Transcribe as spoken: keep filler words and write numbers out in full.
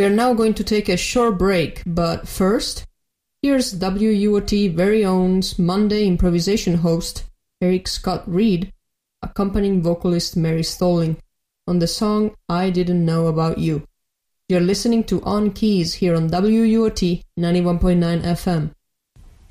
We are now going to take a short break, but first, here's W U O T very own Monday improvisation host, Eric Scott Reed, accompanying vocalist Mary Stolling, on the song I Didn't Know About You. You're listening to On Keys here on W U O T ninety-one point nine F M.